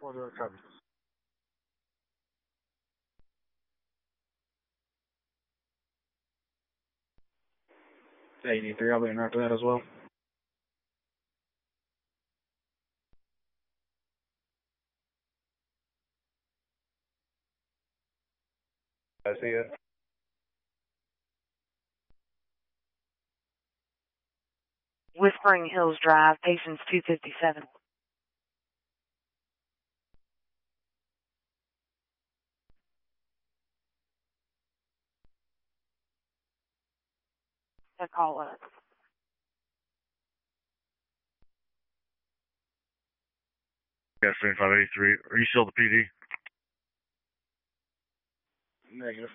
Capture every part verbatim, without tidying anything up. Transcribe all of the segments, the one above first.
four zero, copy. eighty-three, I'll be in after that as well. I see it. Whispering Hills Drive, patients two fifty-seven. A call up. Yeah, seventy-five eighty-three. Are you still the P D? Negative.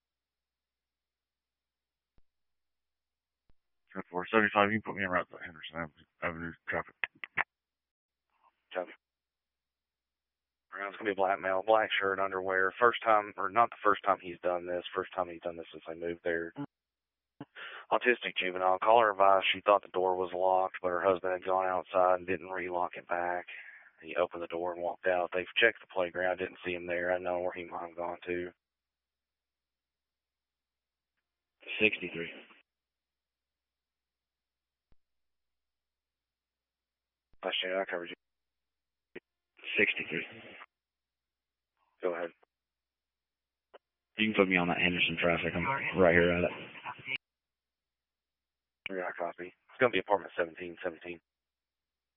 ten four seventy-five, you can put me in route to Henderson Avenue traffic. Copy. It's going to be black male, black shirt, underwear. First time, or not the first time he's done this, first time he's done this since I moved there. Autistic juvenile. Call her advice. She thought the door was locked, but her husband had gone outside and didn't relock it back. He opened the door and walked out. They've checked the playground, didn't see him there. I don't know where he might have gone to. sixty-three. I should I covered you. sixty-three. Go ahead. You can put me on that Henderson traffic. I'm right here at it. Yeah, copy. It's going to be apartment seventeen seventeen.